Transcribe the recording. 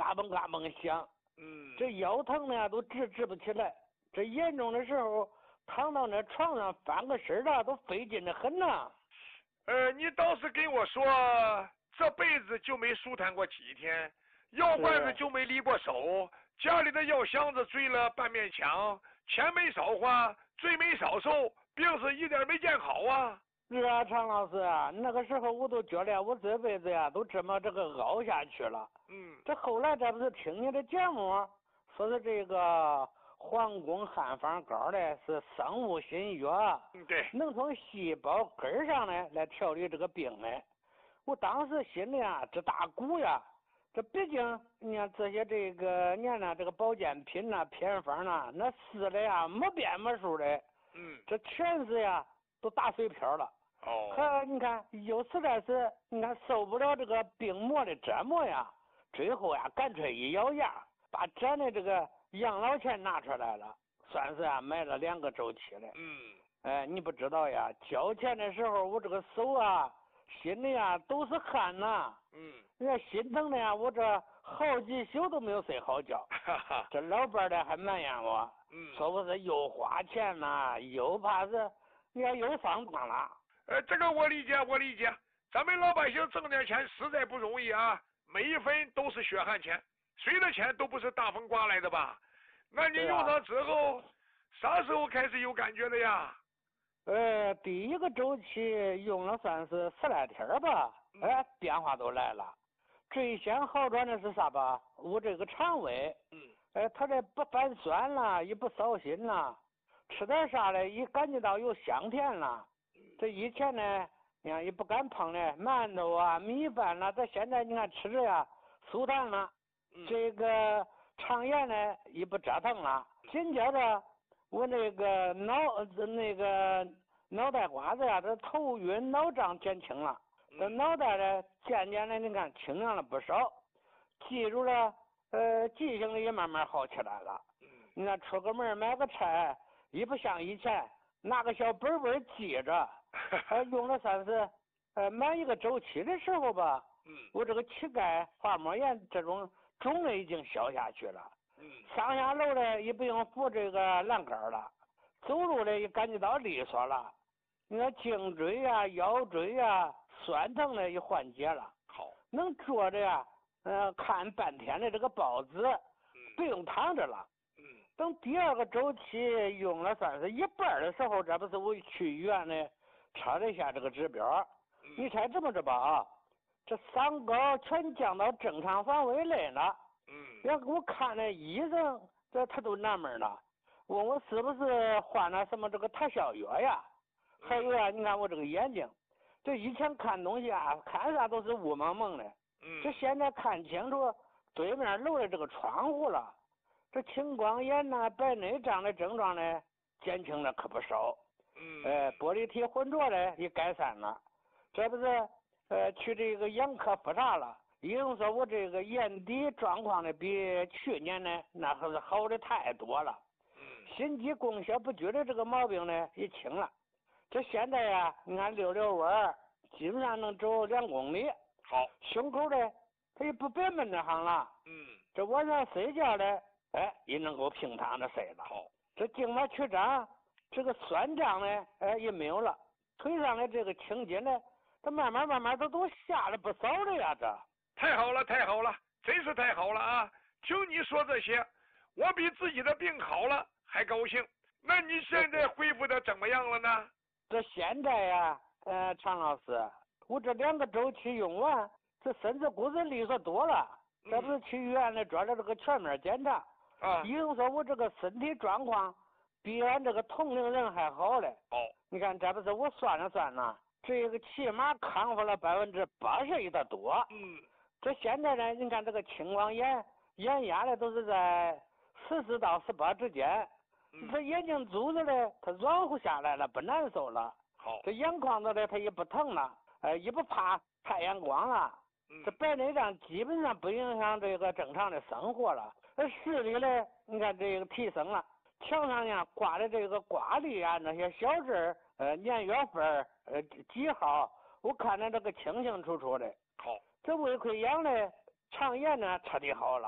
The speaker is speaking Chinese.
嘎嘣嘎嘣响。这腰疼呢都直不起来，这严重的时候躺到那床上翻个身了都费劲的很呐。 你倒是跟我说，这辈子就没舒坦过几天，药罐子就没离过手，家里的药箱子坠了半面墙，钱没少花，罪没少受，病是一点没见好啊。 是啊，常老师啊，那个时候我都觉得我这辈子呀都这么这个熬下去了。这后来这不是听你的节目，说是这个皇宫汉方膏呢是生物新药， 对， 能从细胞根上呢来调理这个病呢。我当时心里啊这大鼓呀，这毕竟你看这些这个年呢这个保健品呐偏方呐，那试的呀没边没数的，这全是呀都打水漂了。你看有实在是你看受不了这个病魔的折磨呀，最后呀干脆一咬牙把咱的这个养老钱拿出来了，算是啊买了2个周期的。你不知道呀，交钱的时候我这个手啊心里啊都是汗呐。你看心疼的呀，我这好几宿都没有睡好觉。这老伴的还埋怨我，说我是又花钱呐，又怕是你看又上当了。 这个我理解，咱们老百姓挣点钱实在不容易啊，每一分都是血汗钱，谁的钱都不是大风刮来的吧？那你用上之后，啥时候开始有感觉的呀？ 第一个周期用了算是10来天吧，变化都来了。最先好转的是啥吧？我这个肠胃，它这不反酸了，也不烧心了，吃点啥的也感觉到有香甜了。这以前呢，你看也不敢碰的馒头啊、米饭啦，这现在你看吃着呀舒坦了。这个肠炎呢也不折腾了。紧接着我那个脑袋瓜子呀，这头晕脑胀减轻了，这脑袋呢渐渐的你看清亮了不少，记住了记性也慢慢好起来了。你看出个门买个菜也不像以前拿个小本本记着，用了算是满1个周期的时候吧，我这个膝盖滑膜炎这种肿的已经消下去了。上下楼的也不用扶这个栏杆了，走路的也感觉到利索了。你看颈椎呀、腰椎呀酸疼的也缓解了。 好， 能坐着呀，看半天的这个报纸，不用躺着了。等第2个周期用了算是一半的时候，这不是我去医院呢查了一下这个指标，你猜这么着吧啊，这3高全降到正常范围内了。要给我看那医生，他都纳闷了，问我是不是换了什么这个特效药呀？还有啊，你看我这个眼睛，这以前看东西啊，看啥都是雾蒙蒙的，这现在看清楚对面楼的这个窗户了。这青光眼呐、白内障的症状呢，减轻了可不少。玻璃体混浊的也改善了。这不是去这个眼科复查了，医生说我这个眼底状况呢比去年呢那可是好的太多了。心肌供血不均的这个毛病呢也轻了。这现在呀，你看溜弯基本上能走2公里。 好， 胸口的它也不别闷得慌了。这晚上睡觉的也能够平躺着睡了。 好， 这静脉曲张这个酸胀呢也没有了，腿上的这个青筋呢它慢慢它都下了不少了呀。这太好了，真是太好了啊！听你说这些，我比自己的病好了还高兴。那你现在恢复的怎么样了呢？ 这现在呀常老师，我这2个周期用完，这身子骨子利索多了。这不是去医院里做了这个全面检查，医生说我这个身体状况比俺这个同龄人还好嘞。你看这不是我算了算呐，这个起码康复了81%的多。这现在呢，你看这个青光眼眼压呢都是在14到18之间。这眼睛珠子呢它软乎下来了，不难受了。这眼眶子呢它也不疼了，也不怕太阳光了。这白内障基本上不影响这个正常的生活了。视力呢你看这个提升了，墙上呢挂的这个挂历啊，那些小字年月份几号，我看着这个清清楚楚的。这胃溃疡呢肠炎呢彻底好了。